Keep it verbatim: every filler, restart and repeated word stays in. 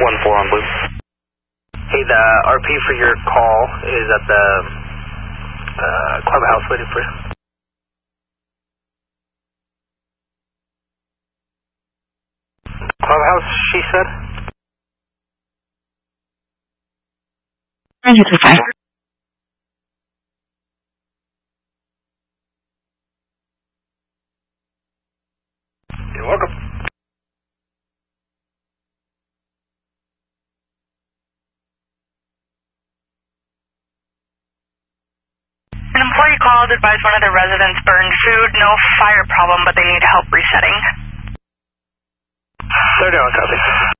one four on blue. Hey, the R P for your call is at the uh, clubhouse waiting for you. Clubhouse, she said? Roger, two five. You're welcome. An employee called, advised one of their residents burned food. No fire problem, but they need help resetting. They're doing copy.